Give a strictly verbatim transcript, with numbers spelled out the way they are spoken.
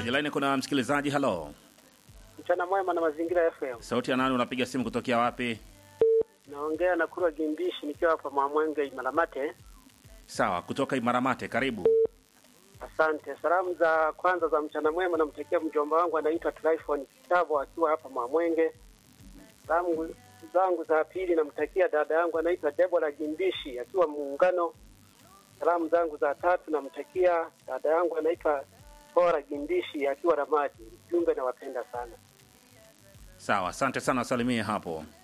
Kwenye line kuna msikilizaji. Hello. Mchana mwema na Mazingira F M. Sauti ya nani, unapiga simu kutokea wapi? Naongea na Kurwa Gimbishi nikiwa hapa Mwamwenge Imaramate. Sawa, kutoka Imaramate, karibu. Asante. Salamu za kwanza za mchana mwema namtakia mjomba wangu anaitwa Tryphon Kitabo akiwa hapa Mwamwenge. Salamu zangu za pili namtakia dada yangu anaitwa Debora Gimbishi akiwa Muungano. Salamu zangu za tatu namtakia dada yangu anaitwa Bora Gimbishi akiwa Ramadi. Jumbe na wapenda sana. Sawa, asante sana, salimia hapo.